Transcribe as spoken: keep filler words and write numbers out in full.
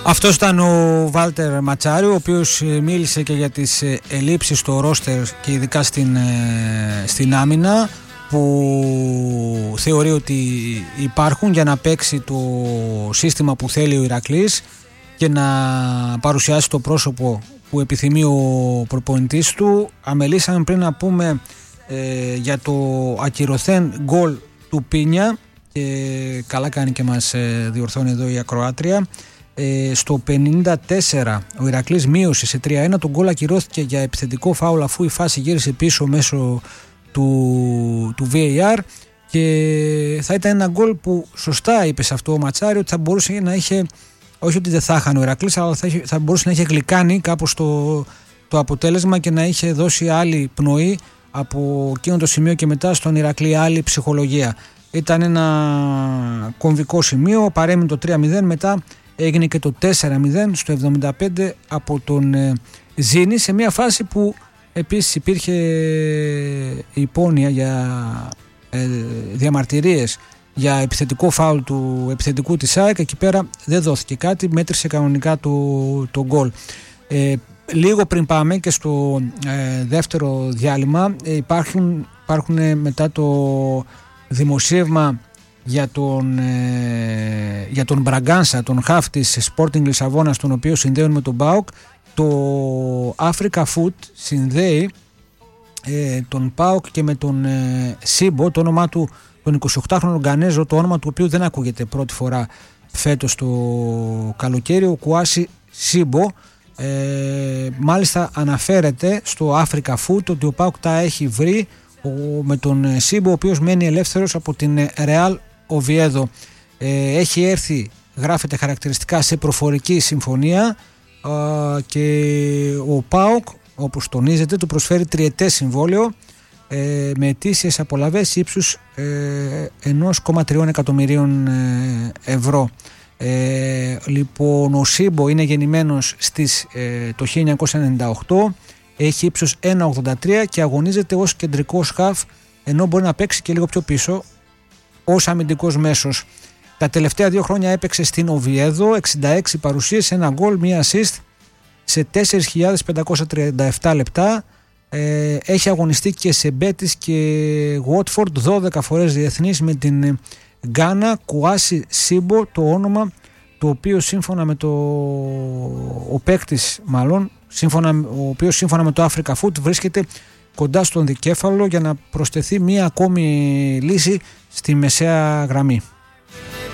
Αυτός ήταν ο Βάλτερ Ματσάριο, ο οποίος μίλησε και για τις ελλείψεις στο ρόστερ και ειδικά στην, στην άμυνα, που θεωρεί ότι υπάρχουν για να παίξει το σύστημα που θέλει ο Ηρακλής και να παρουσιάσει το πρόσωπο που επιθυμεί ο προπονητής του. Αμελήσαμε πριν να πούμε ε, για το ακυρωθέν γκολ του Πίνια, και καλά κάνει και μας ε, διορθώνει εδώ η ακροάτρια. Ε, στο πενήντα τέσσερα ο Ηρακλής μείωσε σε τρία ένα, το γκολ ακυρώθηκε για επιθετικό φάουλ αφού η φάση γύρισε πίσω μέσω του, του βι έι αρ, και θα ήταν ένα γκολ που σωστά είπε σε αυτό ο Ματσάριο ότι θα μπορούσε να είχε, όχι ότι δεν θα είχαν ο Ηρακλής, αλλά θα, είχε, θα μπορούσε να είχε γλυκάνει κάπως το, το αποτέλεσμα και να είχε δώσει άλλη πνοή από εκείνο το σημείο και μετά στον Ηρακλή, άλλη ψυχολογία. Ήταν ένα κομβικό σημείο, παρέμεινε το τρία μηδέν, μετά έγινε και το τέσσερα μηδέν στο εβδομήντα πέντε από τον ε, Ζήνη, σε μια φάση που επίσης υπήρχε υπόνοια για ε, διαμαρτυρίες για επιθετικό φάουλ του επιθετικού της ΑΕΚ. Εκεί πέρα δεν δόθηκε κάτι, μέτρησε κανονικά το, το γκολ. Ε, λίγο πριν πάμε και στο ε, δεύτερο διάλειμμα, ε, υπάρχουν, υπάρχουν μετά το δημοσίευμα για τον, ε, για τον Μπραγκάνσα, τον χαφ της Sporting Λισαβόνας, τον οποίο συνδέουν με τον ΠΑΟΚ. Το Africa Foot συνδέει ε, τον ΠΑΟΚ και με τον ε, Σίμπο, το όνομά του, τον εικοσιοκτάχρονο Γκανέζο, το όνομα του οποίου δεν ακούγεται πρώτη φορά φέτος το καλοκαίρι, ο Κουάσι Σίμπο. Ε, μάλιστα αναφέρεται στο Africa Foot ότι ο ΠΑΟΚ τα έχει βρει ο, με τον Σίμπο, ο οποίος μένει ελεύθερος από την Ρεάλ Οβιέδο. Ε, έχει έρθει, γράφεται χαρακτηριστικά, σε προφορική συμφωνία, Uh, και ο ΠΑΟΚ, όπως τονίζεται, του προσφέρει τριετές συμβόλαιο ε, με αιτήσιες απολαβές ύψους ε, ένα κόμμα τρία εκατομμυρίων ε, ευρώ. Ε, λοιπόν, ο Σίμπο είναι γεννημένος στις, ε, το χίλια εννιακόσια ενενήντα οκτώ, έχει ύψος ένα ογδόντα τρία και αγωνίζεται ως κεντρικός χαφ, ενώ μπορεί να παίξει και λίγο πιο πίσω ως αμυντικός μέσος. Τα τελευταία δύο χρόνια έπαιξε στην Οβιέδο, εξήντα έξι παρουσίες, ένα γκολ, μία assist σε τέσσερις χιλιάδες πεντακόσια τριάντα επτά λεπτά. Ε, έχει αγωνιστεί και σε Μπέτις και Watford, δώδεκα φορές διεθνής με την Γκάνα. Κουάσι Σίμπο, το όνομα το οποίο σύμφωνα με το ο παίκτης μάλλον, σύμφωνα, ο οποίος σύμφωνα με το Africa Foot βρίσκεται κοντά στον δικέφαλο για να προσθεθεί μία ακόμη λύση στη μεσαία γραμμή.